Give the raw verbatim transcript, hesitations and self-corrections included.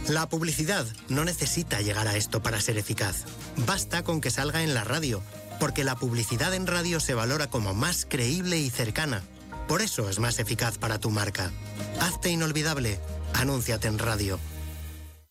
La publicidad no necesita llegar a esto para ser eficaz. Basta con que salga en la radio, porque la publicidad en radio se valora como más creíble y cercana. Por eso es más eficaz para tu marca. Hazte inolvidable. Anúnciate en radio.